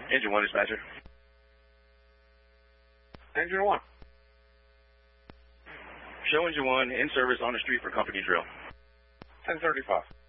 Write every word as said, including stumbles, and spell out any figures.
Engine one, dispatcher. Engine one. Show engine one in service on the street for company drill. ten thirty-five.